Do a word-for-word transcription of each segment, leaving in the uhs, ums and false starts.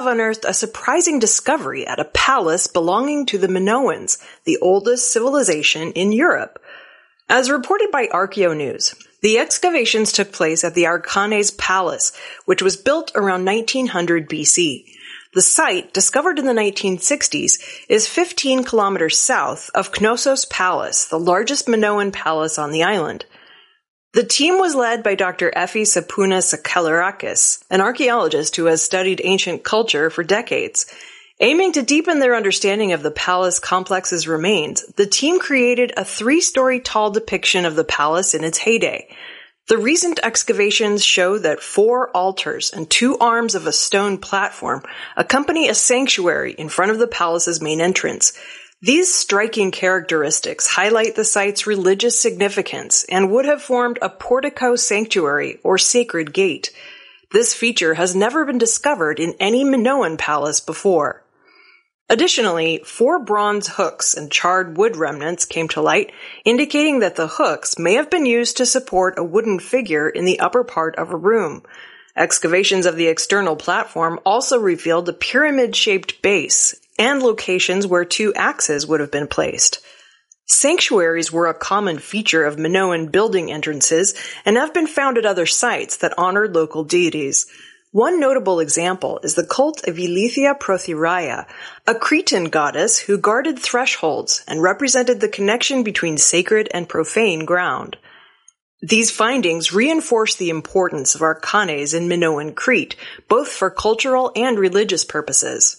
unearthed a surprising discovery at a palace belonging to the Minoans, the oldest civilization in Europe. As reported by ArchaeoNews, the excavations took place at the Arcanes Palace, which was built around nineteen hundred B C. The site, discovered in the nineteen sixties, is fifteen kilometers south of Knossos Palace, the largest Minoan palace on the island. The team was led by Doctor Effie Sapuna Sakelarakis, an archaeologist who has studied ancient culture for decades. Aiming to deepen their understanding of the palace complex's remains, the team created a three-story tall depiction of the palace in its heyday. The recent excavations show that four altars and two arms of a stone platform accompany a sanctuary in front of the palace's main entrance. These striking characteristics highlight the site's religious significance and would have formed a portico sanctuary or sacred gate. This feature has never been discovered in any Minoan palace before. Additionally, four bronze hooks and charred wood remnants came to light, indicating that the hooks may have been used to support a wooden figure in the upper part of a room. Excavations of the external platform also revealed a pyramid-shaped base and locations where two axes would have been placed. Sanctuaries were a common feature of Minoan building entrances and have been found at other sites that honored local deities. One notable example is the cult of Eleithia Prothyraia, a Cretan goddess who guarded thresholds and represented the connection between sacred and profane ground. These findings reinforce the importance of Arcanes in Minoan Crete, both for cultural and religious purposes.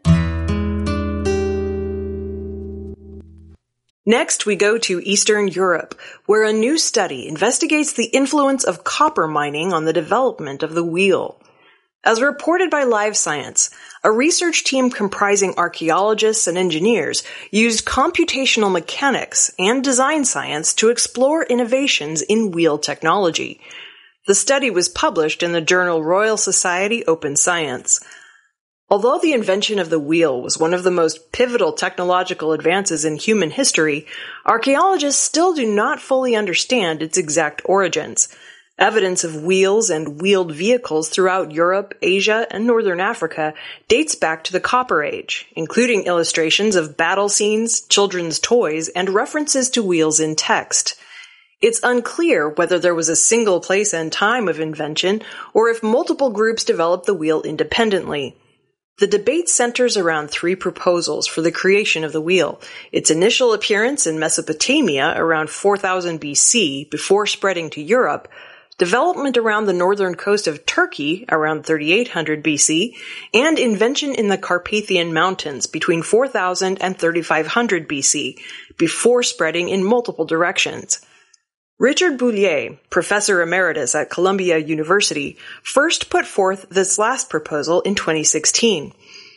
Next, we go to Eastern Europe, where a new study investigates the influence of copper mining on the development of the wheel. As reported by Live Science, a research team comprising archaeologists and engineers used computational mechanics and design science to explore innovations in wheel technology. The study was published in the journal Royal Society Open Science. Although the invention of the wheel was one of the most pivotal technological advances in human history, archaeologists still do not fully understand its exact origins. Evidence of wheels and wheeled vehicles throughout Europe, Asia, and northern Africa dates back to the Copper Age, including illustrations of battle scenes, children's toys, and references to wheels in text. It's unclear whether there was a single place and time of invention, or if multiple groups developed the wheel independently. The debate centers around three proposals for the creation of the wheel: its initial appearance in Mesopotamia around four thousand B C before spreading to Europe, development around the northern coast of Turkey around thirty-eight hundred B C, and invention in the Carpathian Mountains between four thousand and thirty-five hundred B C, before spreading in multiple directions. Richard Boulier, professor emeritus at Columbia University, first put forth this last proposal in twenty sixteen.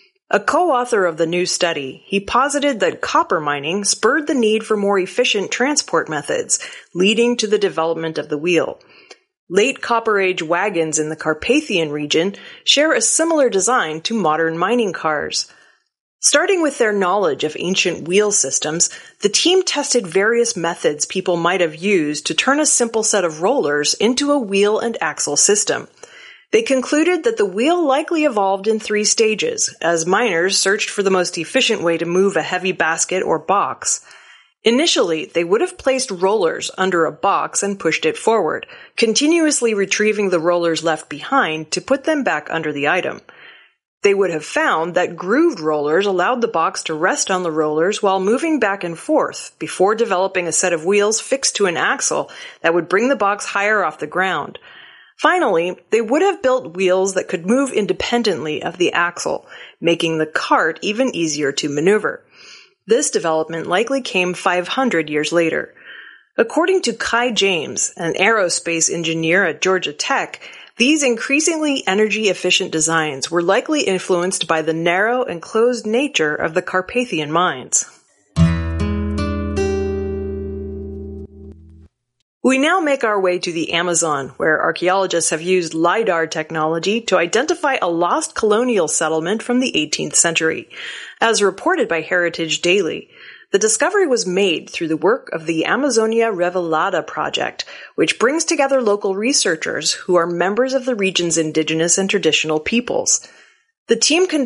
A co-author of the new study, he posited that copper mining spurred the need for more efficient transport methods, leading to the development of the wheel. Late Copper Age wagons in the Carpathian region share a similar design to modern mining cars. Starting with their knowledge of ancient wheel systems, the team tested various methods people might have used to turn a simple set of rollers into a wheel and axle system. They concluded that the wheel likely evolved in three stages, as miners searched for the most efficient way to move a heavy basket or box. Initially, they would have placed rollers under a box and pushed it forward, continuously retrieving the rollers left behind to put them back under the item. They would have found that grooved rollers allowed the box to rest on the rollers while moving back and forth, before developing a set of wheels fixed to an axle that would bring the box higher off the ground. Finally, they would have built wheels that could move independently of the axle, making the cart even easier to maneuver. This development likely came five hundred years later. According to Kai James, an aerospace engineer at Georgia Tech, these increasingly energy-efficient designs were likely influenced by the narrow and closed nature of the Carpathian mines. We now make our way to the Amazon, where archaeologists have used LiDAR technology to identify a lost colonial settlement from the eighteenth century. As reported by Heritage Daily, the discovery was made through the work of the Amazonia Revelada project, which brings together local researchers who are members of the region's indigenous and traditional peoples. The team conducted